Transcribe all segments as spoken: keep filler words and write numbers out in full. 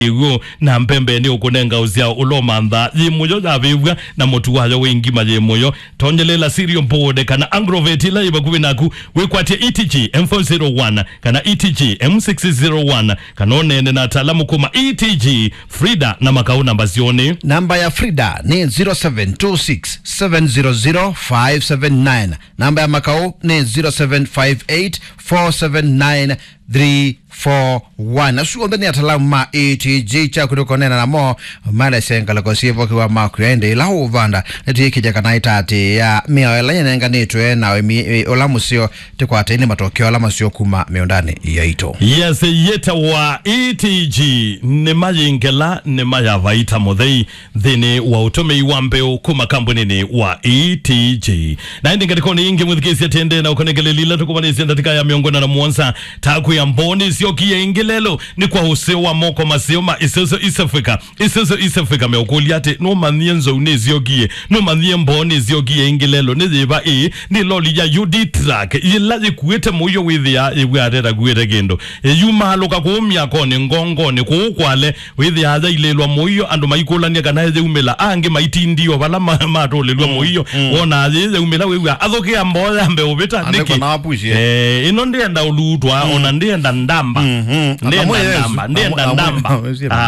Igo na mpembe ni ukunenga uzia ulomanda yimuyo javibwa na motu wajo wengi majemoyo tonjelela Sirion Bode kana Angroveti la ibakubinaku wekwatia E T G M four oh one kana E T G M six oh one kana onene na talamu kuma E T G Frida na makao namba zioni namba ya Frida ni zero seven two six seven zero zero five seven nine namba ya makao ni zero seven five eight four seven nine three four one Asu ondani atalamu ma E T G cha kutokonena na mo male senga lako sivo kiwa maku ende ila uvanda neti hiki jaka naitati ya miya elanya nenga nitwe na olamu sio tikuwa atini matokeo olamu sio kuma miondani ya ito. Yes, yeta wa E T G ne maji ingela ne maya vaita modhei dhini wa utome iwambeo kuma kambunini wa E T G na hindi ngatikoni ingi mwithikisi ya tende na ukonegele lila tukumanisi ndatika ya miongona na muonsa taku ya mboni sio kia ingilelo ni kwa useo wa moko maseo ma isoso isafika isoso isafika me okoliate no manienzo unezio gie no manien mboni zio gie ingilelo neziva e ni loli ya U D track ilazi kuwete moyo withia iwe arera kuwete gendo e yuma haloka kuumia kone ngongo ni kuukwale withia haza ilelwa moyo ando maikola ni kanaeze umela ange maiti ndiyo wala matole lwa moyo ona haze umela wewe adhoke ya mboya ambe ubeta niki eh ino ndienda ulutwa ona ndienda ndamba ndienda ndamba ndienda ndamba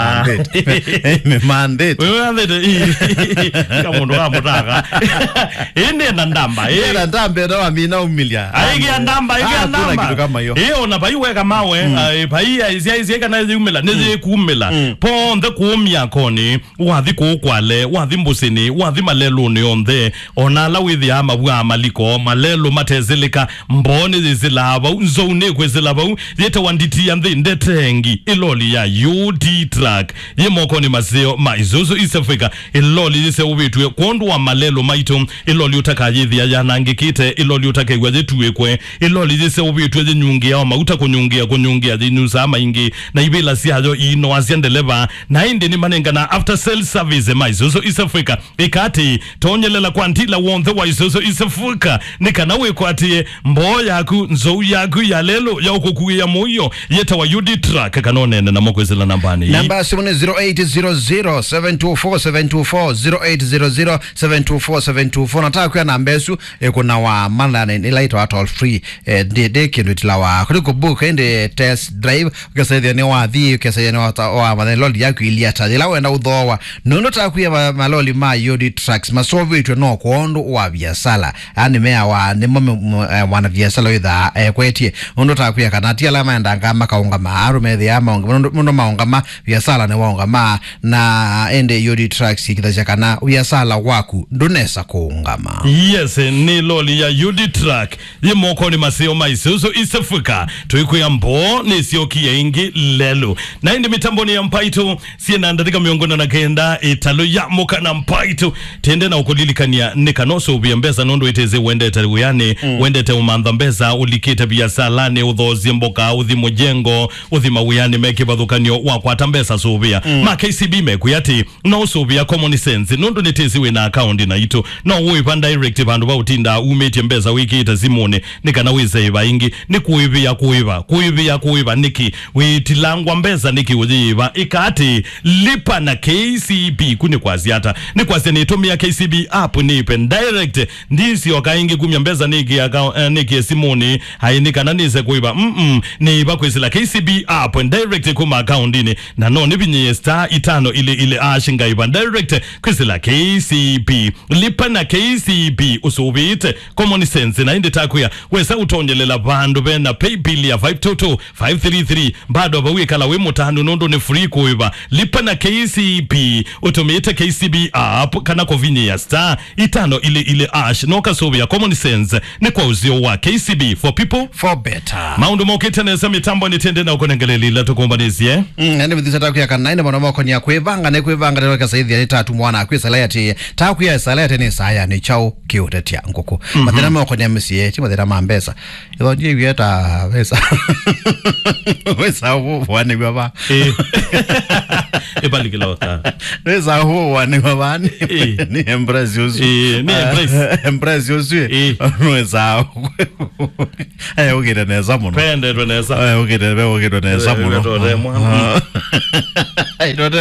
me mandate wewe mandate kama ndo kama taka ndienda ndamba ndienda ndamba ndo amina umilia aigi ndamba aigi ndamba eh ona baiweka mawe baia izia izia kana umela neze kumela ponde kumya koni wathi kukwale wathi mbusini wathi malelo ni onde ona la withi ama bwa maliko malelo matezeleka mbone zizilaba nzone kwezilaba yeta wanditi ya ndetengi iloli ya U D track yemoko ni mazeo maizuzu isafika iloli zise ubitwe kondu wa malelo maito iloli utaka yithi ya yanangikite iloli utaka igwazetuwe kwe iloli zise ubitwe zinyungi ya mauta kunyungia kunyungia zinusa ama ingi na ibila siyajo ino waziendeleva na indi ni manenga na after sales service maizuzu isafika ikati tonyelela kwa ntila wonde wa izuzu isafika nikanawe kwa atiye mbo yaku nzou yaku ya lelo ya ukukuwe ya moyo yeta wa U D track kanone na mokwezela nambani namba simone zero eight zero zero seven two four seven two four zero eight zero zero seven two four seven two four nataka kuya nambesu kuna wa manane nilaito wa toll free de de kinutila wa kuliko book ende test drive ukasaidia ni wathi ukasaidia ni wa maneloli yaku iliata ila wenda udhowa nono taka kuya maloli ma U D tracks masovi ito no kuondo wa biasala yani mea wa ni mame wana biasala witha kwetie nono taka kuya kanatia lama enda ngama kaungama arumethi ama muno maungama biasala ne waungama na ende U D tracks ikidachakana biasala waku ndonesa kuungama. Yes, ni loli ya U D track yemoko ni maseo maisuzo isafika tuiku ya mbo ni sioki ya ingi lelo na indi mitamboni ya mpaito siena ndatika miongona na kenda italo ya moka na mpaito tende na ukulilikandia nikanoso ubiambeza nondo iteze wende tawiane mm. wende te umandhambeza ulikita biasala ne udhozi mboka uthi mojengo uthi mawiyani meki badhukanyo wakwata mbesa subia mm. ma K C B meku yati no subia common sense nondo niteziwe na account na ito no uwe pan direct bandu ba utinda umeti mbeza wiki ita zimone nika na wize iba ingi ni kuibia kuiba kuibia kuiba niki witilangwa mbeza niki uziiba ikati lipa na K C B kuni kwa ziata ni kwa zene itumia K C B app ni pen direct ndisi waka ingi kumya mbeza niki account uh, niki simone hai nika na nize kuiba mm mm ni iba kwezila K C B app direct kuma account ini na no nibinye star itano ile ile ashinga iba direct kwezila K C B lipa na K C B usubite common sense na indi takuya wesa utonyelela bandu bena pay bill ya five two two five three three bado bawe kala we mutanu nondo ni free kuiba lipa na K C B utumite K C B app kana kovinye ya star itano ile ile ash noka sobi ya common sense ni kwa uzio wa K C B for people for better maundu mokete nesa mitambo ni tende na ukonengeleli la tukumbanizi eh mm ende mthisa takuya kana ende mwana moko ni ya kuivanga na kuivanga na weka sahithi ya nita tumuwana akwe salayati takuya salayati ni saya ni chao kiutetia nguku mm-hmm. Mathina moko ni ya msie chi mathina mambesa ilo njie vieta wesa wesa uvu wane kwa ba ebali kiloka Neza huwa ni wabani ni embrace yosu eh ni embrace embrace yosu nweza eh ugire neza muno pende neza eh ugire be ugire neza muno ai ndo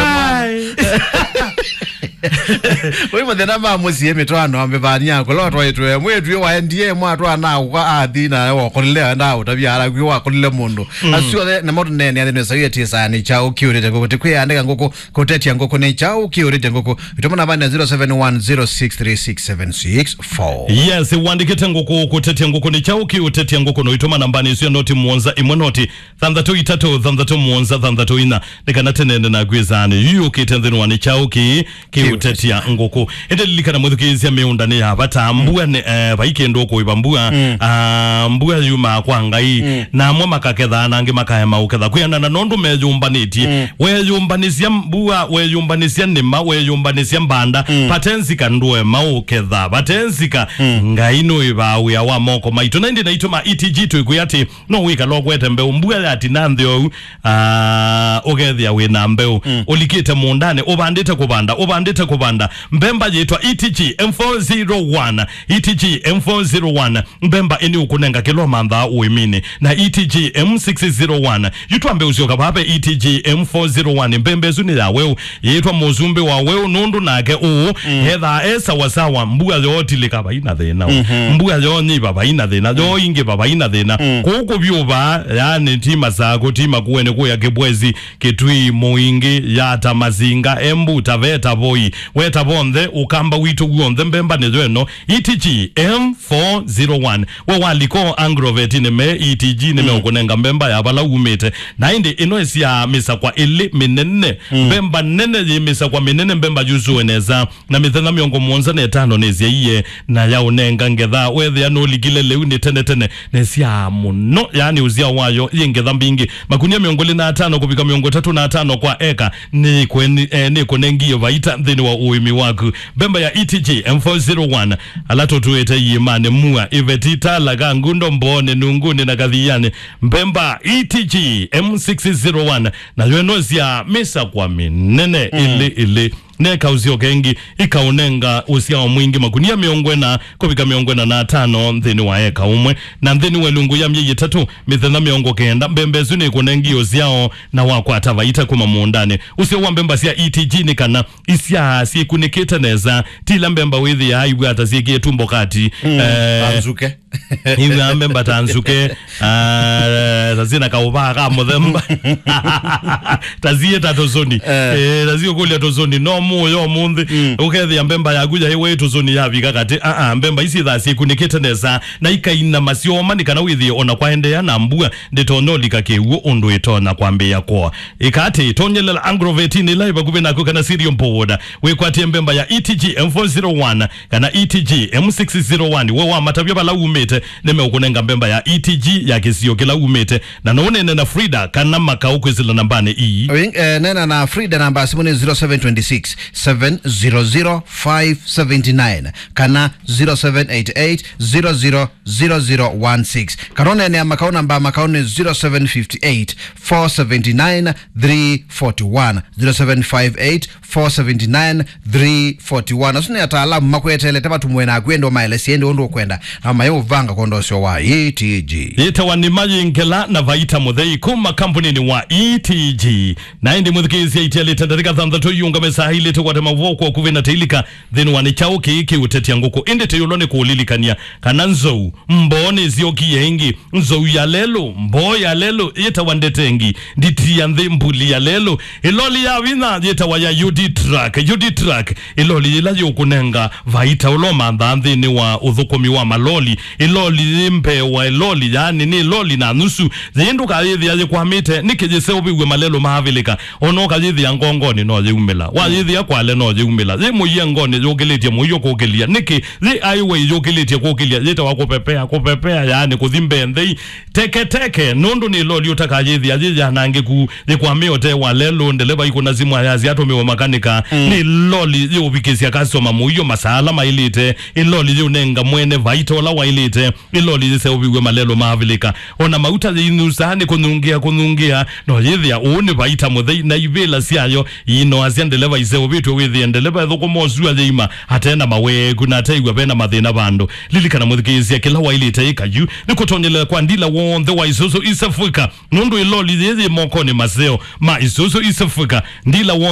Wewe mthena ma musie mitwano ambevania ko lotwa itwe mwetu wa ndie mwatu ana kwa athina wo kolile nda utabiara kwi wa kolile mundu asio na moto nene ya nesa yeti sana cha ukiurite ngoko kwi andika ngoko kotetia ngoko ne cha ukiurite ngoko itomana bana zero seven one zero six three six seven six four. Yes, wandikete ngoko kotetia ngoko ne cha ukiutetia ngoko no itoma nambani sio noti muonza imonoti thandatu itatu thandatu muonza thandatu ina nikanatenene na gwezani yuyo kitendeni wani cha uki kiutetia ngoko endelika na muthukizi ameundane ya batambua ne eh, baikendo ko ibambua mm. uh, mbua yuma kwa ngai mm. na mwa makaketha nange makaya mauketha kuyana na nondu meyumbaniti mm. we yumbanisia mbua we yumbanisia nima we yumbanisia mbanda mm. patensika ndwe mauketha patensika mm. ngai no ibawe wa moko maito nindi naito ma E T G to kuyati no wika logwete mbe mbua yati nanthio uh, ogethia we na mbeu mm. ulikite mundane obandite kubanda obandite kubanda mbemba yitwa E T G M four zero one E T G M four zero one mbemba eni ukunenga kilo manda uimini na E T G M six zero one yitwa mbe uzioka pape E T G M four zero one mbembe zuni ya weu yitwa muzumbi wa weu nundu nake uu mm. hedha esa wasawa mbuga yooti lika baina dhena mm -hmm. mbuga yoni baba ina dhena yo inge baba ina dhena mm. kuku byuba yani tima zako tima kuwene kuya kibwezi kitui muingi yata mazinga embu taveta boy weta bonde ukamba wito guonde mbemba nezweno E T G M four zero one we waliko angroveti ne me E T G ne me ukunenga mbemba ya bala umete na indi inoesi ya misa kwa ili minene mm. mbemba nene ye misa kwa minene mbemba juzu eneza na mithena miongo mwonza ne tano nezi ya iye na ya unenga ngedha wethe ya no ligile leuni tene tene nezi ya muno yani uzia wayo ye ngedha mbingi makunia miongoli na tano kupika miongo tatu na tano kwa eka ni kweni eh, ni konengi vaita dhini wa uimi waku bemba ya E T G M four zero one alato tuwete yimane mua ivetita laga ngundo mbone nunguni na kathiyane mbemba E T G M six zero one na yuenozi ya misa kwa minene mm. ili ili neka uzio kengi ikaunenga usia wa mwingi makunia miongwena kupika miongwena na tano mthini wa eka umwe na mthini welungu ya mye tatu mithena miongo kenda mbembezu ni kunengi usiao na wakwa atavaita kuma muundane usio wa mbemba siya E T G ni kana isia siye kunikita neza tila mbemba withi ya haibu hata siye kie tumbo kati mm, eh, tanzuke hivi ya mbemba tanzuke uh, tazina kaubaha kamo themba tazie tatozoni eh. eh, tazie kulia tozoni no muyo mundi mm. ukethi ya mbemba ya guja hewe tozoni ya vika kati a a mbemba isi thasi kunikita neza na ikaina masioma nikana withi ona kwa ende ya nambua ndetono likake uo undu itona kwa mbe ya kwa ikati itonyelela angroveti ni laiba kubina kukana sirio mpowoda wekwati mbemba ya E T G M four zero one kana E T G M six zero one wewa matabia bala umete neme ukunenga mbemba ya E T G ya kisio kila umete na naone nena Frida kana makao kwezila nambane ii uh, nena na Frida namba simuni zero seven two six seven zero zero five seven nine kana zero seven eight eight zero zero zero zero one six kanone ni makao namba makao ni zero seven five eight four seven nine three four one zero seven five eight four seven nine three four one asune ataalamu makwetele taba tumwena kwendo maile siende ondo kwenda na mayo vanga kondo sio wa E T G yeta wanimaji nkela na vaita muthei kuma kampuni ni wa E T G na indi muthikizi ya itiali tandarika thandatu yunga mesa hili tu kwa temavoko kuvina teilika dhinu wanichao kiiki utetia nguku indi teyulone kuulilikania kananzo mbone zioki yengi nzo ya lelo mbo ya lelo yeta wandetengi nditi ya mbuli ya lelo iloli ya wina yeta wa ya U D track U D track iloli ila yukunenga vaita uloma ndhandhini wa udhukomi wa maloli iloli mpe wa iloli yani ni loli na nusu zindu kayithi ya kwa mite nikijise ubiwe malelo mahavilika ono kayithi ya ngongoni no yumela wa yithi ithia kwale no yumila ye muyengone yogeletie muyo kogelia niki ye aiwe yogeletie kogelia yeta wakupepea kupepea yani kuthimbe ndei teke teke nondo ni loli utakayithi ajija nange ku yekwamio te walelo ndeleba iko nazimu ayazi atomewa makanika mm. ni loli yo bikisia customer muyo masala mailite iloli yo nenga mwene vaitola wailite iloli se obigwe malelo mavilika ona mauta inusani kunungia kunungia no yithia uni vaita muthei na ibela siayo ino aziendeleva iseo vitu withi endeleva thoko mozua thima atena mawe kuna taigwa bena mathina bando lilikana muthikizia kila wailite ikayu nikutonyela kwa ndila wonde wa Isuzu East Africa nundu iloli yithi moko ni maseo ma Isuzu East Africa ndila